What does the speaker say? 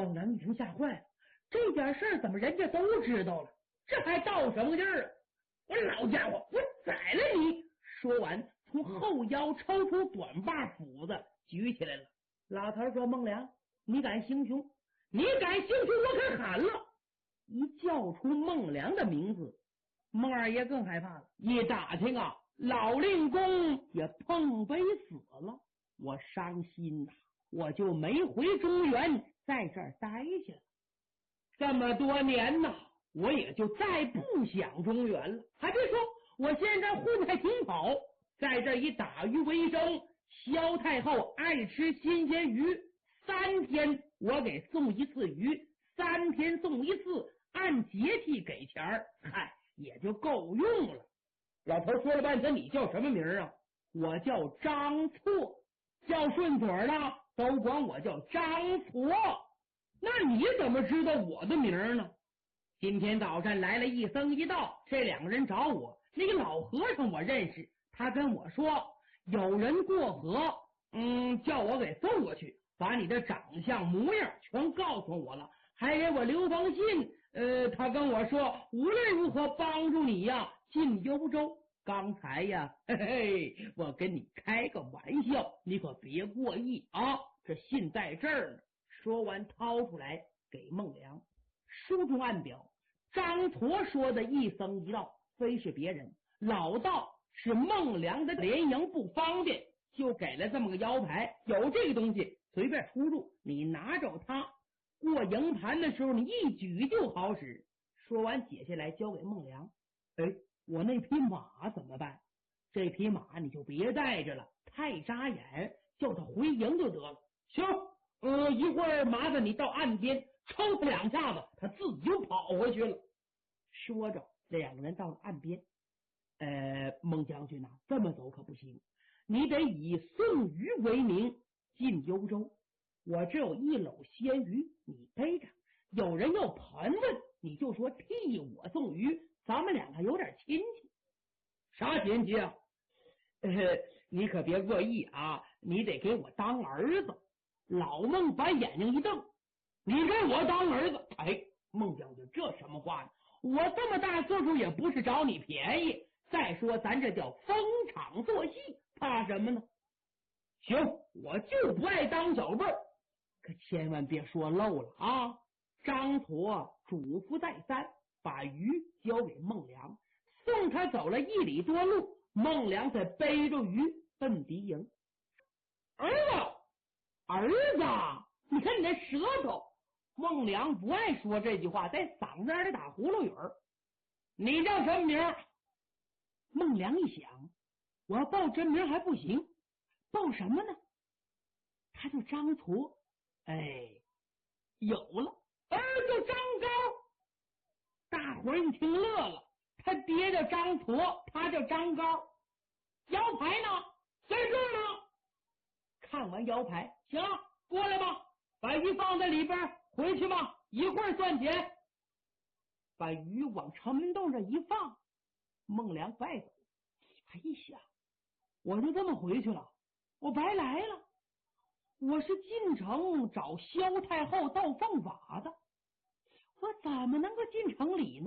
孟良一听吓坏了，这件事怎么人家都知道了？这还斗什么劲儿啊？我老家伙，我宰了你！说完，从后腰抽出短把斧子举起来了。老头说：“孟良，你敢行凶？你敢行凶，我可喊了！”一叫出孟良的名字，孟二爷更害怕了。一打听啊，老令公也碰杯死了。我伤心呐，我就没回中原，在这儿待下了。这么多年呐，我也就再不想中原了。还别说，我现在混得还挺好，在这以打鱼为生。萧太后爱吃新鲜鱼，3天我给送一次鱼，3天送一次，按节气给钱儿，嗨，也就够用了。老头说了半天，你叫什么名啊？我叫张错，叫顺嘴了都管我叫张错。那你怎么知道我的名呢？今天早晨来了一僧一道，这2个人找我，那个老和尚我认识，他跟我说有人过河，叫我给送过去，把你的长相模样全告诉我了，还给我留封信。他跟我说无论如何帮助你呀进幽州。刚才呀，嘿嘿，我跟你开个玩笑，你可别过意啊。这信在这儿呢。说完掏出来给孟良。书中暗表，张驼说的一僧一道非是别人，老道是孟良的联营不方便，就给了这么个腰牌，有这个东西随便出入，你拿着它过营盘的时候你一举就好使。说完解下来交给孟良。我那匹马怎么办？这匹马你就别带着了，太扎眼，叫他回营就得了。行，一会儿麻烦你到岸边抽他2下子，他自己就跑回去了。说着2个人到了岸边。孟将军啊，这么走可不行，你得以送鱼为名进幽州。我这有1篓鲜鱼，你背着，有人要盘问，你就说替我送鱼，咱们2个有点亲戚。啥亲戚啊？你可别过意啊，你得给我当儿子。老孟把眼睛一瞪，你给我当儿子？孟将军，这什么话呢？我这么大岁数也不是找你便宜，再说咱这叫逢场作戏，怕什么呢？行，我就不爱当小辈儿，可千万别说漏了啊！张驼嘱咐再三，把鱼交给孟良，送他走了1里多路，孟良才背着鱼奔敌营。儿子，你看你那舌头。孟良不爱说这句话，在嗓子眼里打葫芦语儿。你叫什么名？孟良一想，我要报真名还不行，报什么呢？他就张矬。有了，就张高。大伙儿一听乐了，他爹叫张矬，他叫张高。腰牌呢？在这儿呢。看完腰牌，行，过来吧，把鱼放在里边，回去吧，一会儿算钱。把鱼往城门洞这一放，孟良不爱走。他一想，我就这么回去了，我白来了。我是进城找萧太后斗凤法的，我怎么能够进城里呢？